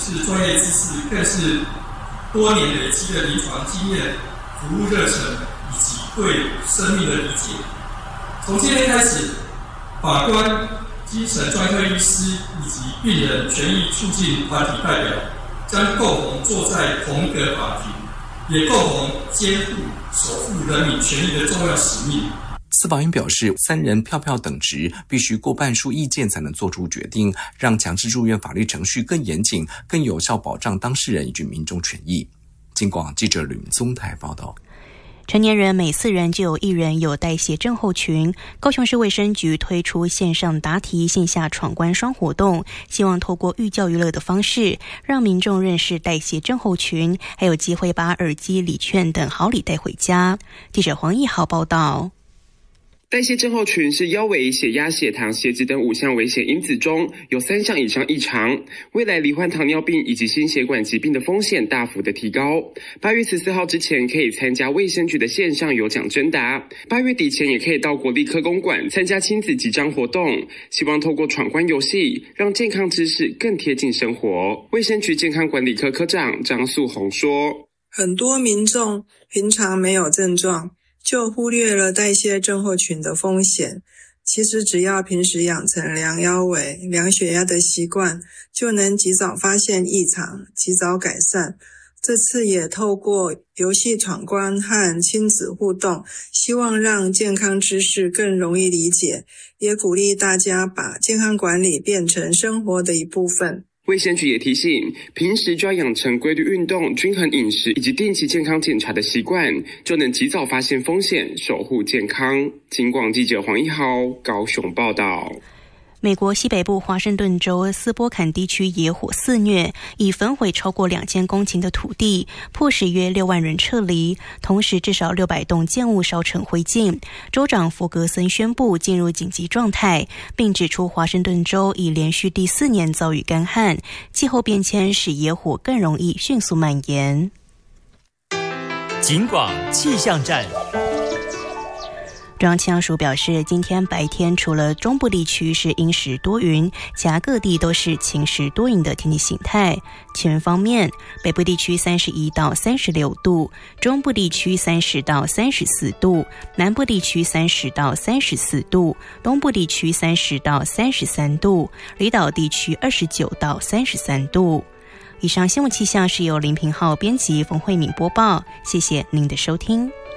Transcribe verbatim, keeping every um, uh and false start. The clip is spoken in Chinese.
是专业知识，更是多年累积的临床经验、服务热忱以及对生命的理解。从今天开始，法官、精神专科医师以及病人权益促进团体代表将共同坐在同一个法庭，也共同肩负守护人民权益的重要使命。 司法院表示，三人票票等值，必须过半数意见才能做出决定，让强制住院法律程序更严谨，更有效保障当事人以及民众权益。警广记者吕宗台报道。 成年人每四人就有一人有代谢症候群。高雄市卫生局推出线上答题、线下闯关双活动，希望透过寓教于乐的方式，让民众认识代谢症候群，还有机会把耳机、礼券等好礼带回家。记者黄义豪报道。 代谢症候群是腰围、血压、血糖、血脂等五项危险因子中有三项以上异常，未来罹患糖尿病以及心血管疾病的风险大幅的提高。八月十四号之前可以参加卫生局的线上有奖征答，八月底前也可以到国立科工馆参加亲子集章活动，希望透过闯关游戏让健康知识更贴近生活。卫生局健康管理科科长张素红说， 很多民众平常没有症状，就忽略了代谢症候群的风险。其实只要平时养成量腰围、量血压的习惯，就能及早发现异常，及早改善。这次也透过游戏闯关和亲子互动，希望让健康知识更容易理解，也鼓励大家把健康管理变成生活的一部分。 卫生局也提醒，平时就要养成规律运动、均衡饮食以及定期健康检查的习惯，就能及早发现风险，守护健康。警广记者黄一豪高雄报道。 美国西北部华盛顿州斯波坎地区野火肆虐，已焚毁超过两千公顷的土地，迫使约六万人撤离，同时至少六百栋建物烧成灰烬。州长弗格森宣布进入紧急状态，并指出华盛顿州已连续第四年遭遇干旱，气候变迁使野火更容易迅速蔓延。 警广气象站。 中央气象署表示，今天白天除了中部地区是阴时多云，其他各地都是晴时多云的天气形态。气温方面，北部地区三十一到三十六度，中部地区三十到三十四度，南部地区三十到三十四度，东部地区三十到三十三度，离岛地区二十九到三十三度。以上新闻气象是由林平浩编辑，冯慧敏播报，谢谢您的收听。